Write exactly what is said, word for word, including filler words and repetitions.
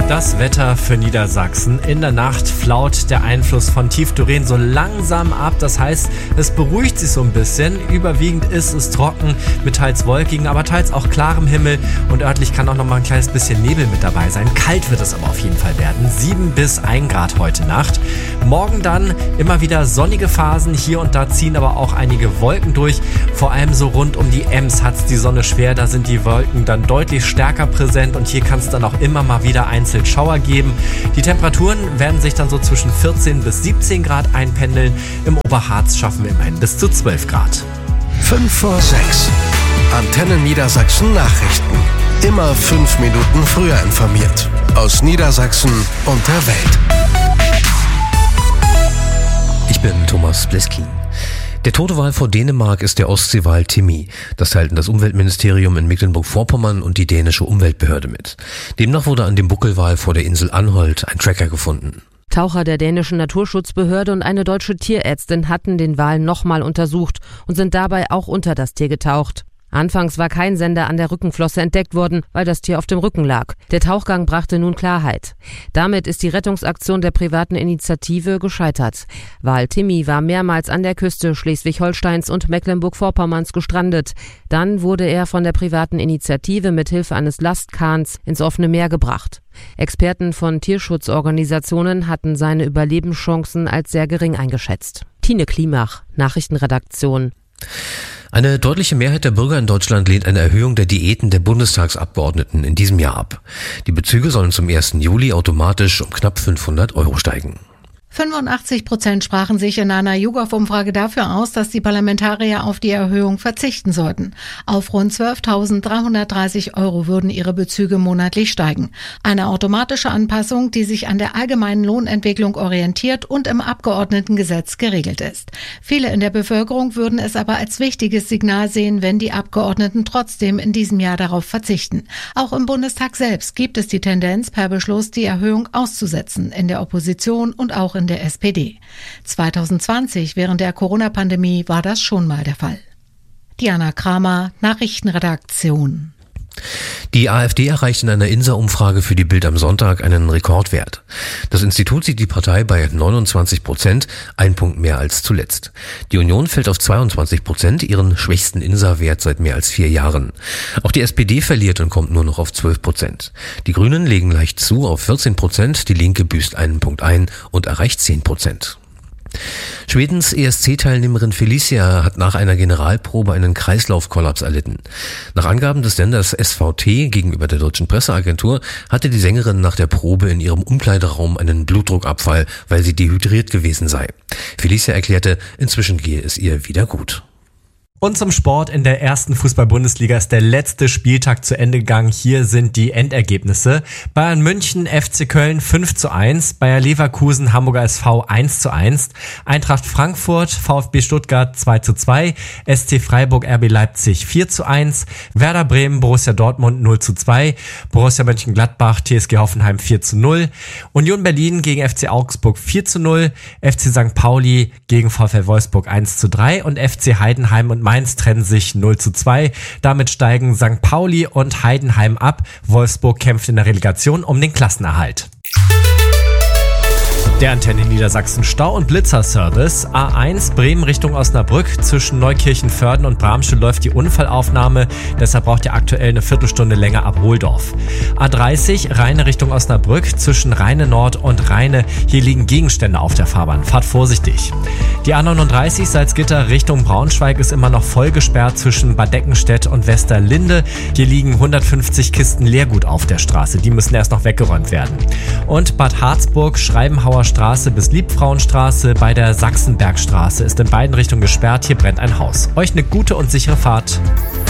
Das Wetter für Niedersachsen. In der Nacht flaut der Einfluss von Tiefdoreen so langsam ab. Das heißt, es beruhigt sich so ein bisschen. Überwiegend ist es trocken mit teils wolkigen, aber teils auch klarem Himmel. Und örtlich kann auch noch mal ein kleines bisschen Nebel mit dabei sein. Kalt wird es aber auf jeden Fall werden. sieben bis ein Grad heute Nacht. Morgen dann immer wieder sonnige Phasen. Hier und da ziehen aber auch einige Wolken durch. Vor allem so rund um die Ems hat es die Sonne schwer. Da sind die Wolken dann deutlich stärker präsent. Und hier kann es dann auch immer mal wieder einzeln Schauer geben. Die Temperaturen werden sich dann so zwischen vierzehn bis siebzehn Grad einpendeln. Im Oberharz schaffen wir immerhin bis zu zwölf Grad. fünf vor sechs. Antenne Niedersachsen Nachrichten. Immer fünf Minuten früher informiert. Aus Niedersachsen und der Welt. Ich bin Thomas Bleskin. Der tote Wal vor Dänemark ist der Ostseewal Timmy. Das teilten das Umweltministerium in Mecklenburg-Vorpommern und die dänische Umweltbehörde mit. Demnach wurde an dem Buckelwal vor der Insel Anholt ein Tracker gefunden. Taucher der dänischen Naturschutzbehörde und eine deutsche Tierärztin hatten den Wal nochmal untersucht und sind dabei auch unter das Tier getaucht. Anfangs war kein Sender an der Rückenflosse entdeckt worden, weil das Tier auf dem Rücken lag. Der Tauchgang brachte nun Klarheit. Damit ist die Rettungsaktion der privaten Initiative gescheitert. Wal Timmy war mehrmals an der Küste Schleswig-Holsteins und Mecklenburg-Vorpommerns gestrandet. Dann wurde er von der privaten Initiative mit Hilfe eines Lastkahns ins offene Meer gebracht. Experten von Tierschutzorganisationen hatten seine Überlebenschancen als sehr gering eingeschätzt. Tine Klimach, Nachrichtenredaktion. Eine deutliche Mehrheit der Bürger in Deutschland lehnt eine Erhöhung der Diäten der Bundestagsabgeordneten in diesem Jahr ab. Die Bezüge sollen zum ersten Juli automatisch um knapp fünfhundert Euro steigen. fünfundachtzig Prozent sprachen sich in einer YouGov-Umfrage dafür aus, dass die Parlamentarier auf die Erhöhung verzichten sollten. Auf rund zwölftausenddreihundertdreißig Euro würden ihre Bezüge monatlich steigen. Eine automatische Anpassung, die sich an der allgemeinen Lohnentwicklung orientiert und im Abgeordnetengesetz geregelt ist. Viele in der Bevölkerung würden es aber als wichtiges Signal sehen, wenn die Abgeordneten trotzdem in diesem Jahr darauf verzichten. Auch im Bundestag selbst gibt es die Tendenz, per Beschluss die Erhöhung auszusetzen, in der Opposition und auch in der S P D. zwanzig zwanzig, während der Corona-Pandemie, war das schon mal der Fall. Diana Kramer, Nachrichtenredaktion. Die AfD erreicht in einer Insa-Umfrage für die Bild am Sonntag einen Rekordwert. Das Institut sieht die Partei bei neunundzwanzig Prozent, ein Punkt mehr als zuletzt. Die Union fällt auf zweiundzwanzig Prozent, ihren schwächsten Insa-Wert seit mehr als vier Jahren. Auch die S P D verliert und kommt nur noch auf zwölf Prozent. Die Grünen legen leicht zu auf vierzehn Prozent, die Linke büßt einen Punkt ein und erreicht zehn Prozent. Schwedens E S C-Teilnehmerin Felicia hat nach einer Generalprobe einen Kreislaufkollaps erlitten. Nach Angaben des Senders S V T gegenüber der deutschen Presseagentur hatte die Sängerin nach der Probe in ihrem Umkleideraum einen Blutdruckabfall, weil sie dehydriert gewesen sei. Felicia erklärte, inzwischen gehe es ihr wieder gut. Und zum Sport. In der ersten Fußball-Bundesliga ist der letzte Spieltag zu Ende gegangen. Hier sind die Endergebnisse. Bayern München, F C Köln fünf zu eins, Bayer Leverkusen, Hamburger S V eins zu eins, Eintracht Frankfurt, VfB Stuttgart zwei zu zwei, S C Freiburg, R B Leipzig vier zu eins, Werder Bremen, Borussia Dortmund null zu zwei, Borussia Mönchengladbach, T S G Hoffenheim vier zu null, Union Berlin gegen F C Augsburg vier zu null, F C Sankt Pauli gegen VfL Wolfsburg eins zu drei und F C Heidenheim und Mainz trennen sich null zu zwei. Damit steigen Sankt Pauli und Heidenheim ab. Wolfsburg kämpft in der Relegation um den Klassenerhalt. Der Antenne Niedersachsen Stau- und Blitzerservice. A eins Bremen Richtung Osnabrück. Zwischen Neukirchen-Vörden und Bramsche läuft die Unfallaufnahme. Deshalb braucht ihr aktuell eine Viertelstunde länger ab Hohldorf. A dreißig Rheine Richtung Osnabrück. Zwischen Rheine Nord und Rheine. Hier liegen Gegenstände auf der Fahrbahn. Fahrt vorsichtig. Die A neununddreißig Salzgitter Richtung Braunschweig ist immer noch voll gesperrt zwischen Bad Deckenstedt und Westerlinde. Hier liegen hundertfünfzig Kisten Leergut auf der Straße. Die müssen erst noch weggeräumt werden. Und Bad Harzburg, Schreibenhauer Straße bis Liebfrauenstraße bei der Sachsenbergstraße ist in beiden Richtungen gesperrt. Hier brennt ein Haus. Euch eine gute und sichere Fahrt.